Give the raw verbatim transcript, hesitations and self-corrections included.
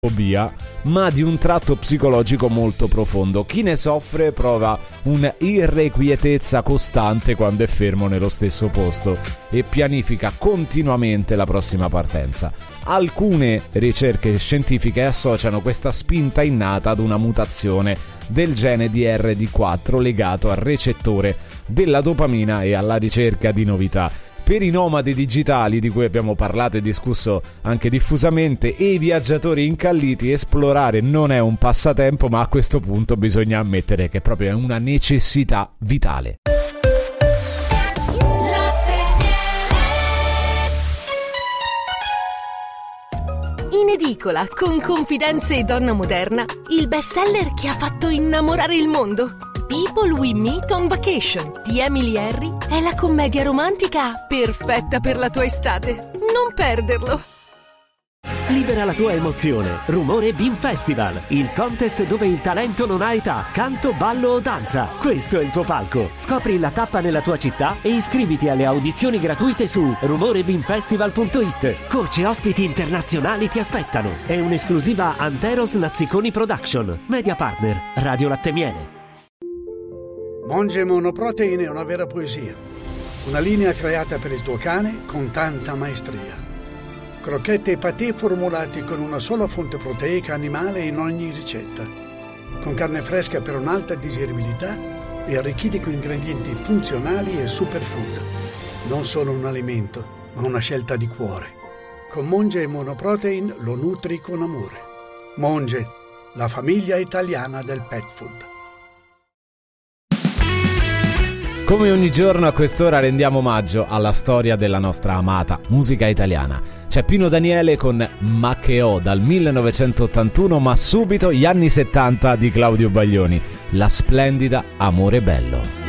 fobia, ma di un tratto psicologico molto profondo. Chi ne soffre prova un'irrequietezza costante quando è fermo nello stesso posto e pianifica continuamente la prossima partenza. Alcune ricerche scientifiche associano questa spinta innata ad una mutazione del gene D R D quattro legato al recettore della dopamina e alla ricerca di novità. Per i nomadi digitali, di cui abbiamo parlato e discusso anche diffusamente, e i viaggiatori incalliti, esplorare non è un passatempo, ma a questo punto bisogna ammettere che proprio è una necessità vitale. In edicola, con Confidenze e Donna Moderna, il bestseller che ha fatto innamorare il mondo. People We Meet on Vacation di Emily Henry è la commedia romantica perfetta per la tua estate. Non perderlo! Libera la tua emozione. Rumore Beam Festival, il contest dove il talento non ha età, canto, ballo o danza. Questo è il tuo palco. Scopri la tappa nella tua città e iscriviti alle audizioni gratuite su rumore beam festival punto it. Coach e ospiti internazionali ti aspettano. È un'esclusiva Anteros Nazziconi Production. Media partner Radio Latte Miele. Monge Monoprotein è una vera poesia. Una linea creata per il tuo cane con tanta maestria. Crocchette e patè formulati con una sola fonte proteica animale in ogni ricetta. Con carne fresca per un'alta digeribilità e arricchiti con ingredienti funzionali e superfood. Non solo un alimento, ma una scelta di cuore. Con Monge Monoprotein lo nutri con amore. Monge, la famiglia italiana del pet food. Come ogni giorno a quest'ora rendiamo omaggio alla storia della nostra amata musica italiana. C'è Pino Daniele con Ma che ho dal millenovecentottantuno, ma subito gli anni settanta di Claudio Baglioni, la splendida Amore Bello.